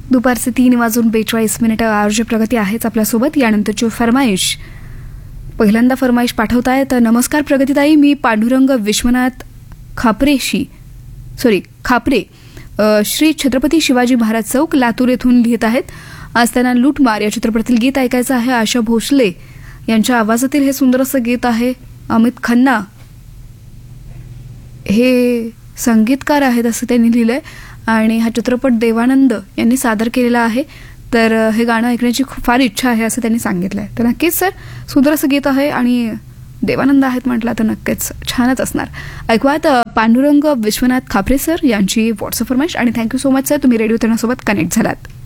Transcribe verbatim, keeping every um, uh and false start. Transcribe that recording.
दुपारचे तीन वाजून बेचाळीस मिनिटं आर्ज प्रगती आहेच आपल्यासोबत. यानंतरची फरमाईश, पहिल्यांदा फरमाईश पाठवतायत. नमस्कार प्रगतीताई, मी पांडुरंग विश्वनाथ खापरेशी सॉरी खापरे श्री छत्रपती शिवाजी महाराज चौक लातूर येथून लिहित आहेत. आज त्यांना लूटमार या चित्रपटातील गीत ऐकायचं आहे. आशा भोसले यांच्या आवाजातील हे सुंदर असं गीत आहे. अमित खन्ना हे संगीतकार आहेत असं त्यांनी लिहिलंय आणि हा चित्रपट देवानंद यांनी सादर केलेला आहे. तर हे गाणं ऐकण्याची खूप फार इच्छा आहे असं त्यांनी सांगितलंय. तर नक्कीच सर, सुंदर असं गीत आहे आणि देवानंद आहेत म्हटलं तर नक्कीच छानच असणार. ऐकूयात पांडुरंग विश्वनाथ खापरे सर यांची व्हॉट्सअप फरमाईश. आणि थँक्यू सो मच सर, तुम्ही रेडिओ तरुणासोबत कनेक्ट झालात.